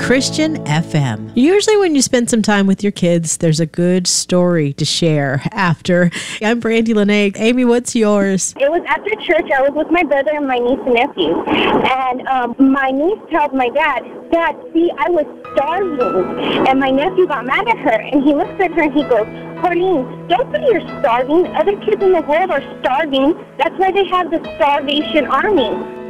Christian FM. Usually when you spend some time with your kids, there's a good story to share after. I'm Brandy Lene. Amy, what's yours? It was after church. I was with my brother and my niece and nephew. And my niece told my dad, "Dad, see, I was starving." And my nephew got mad at her. And he looks at her and he goes, "Pauline, don't say you're starving. Other kids in the world are starving. That's why they have the Starvation Army."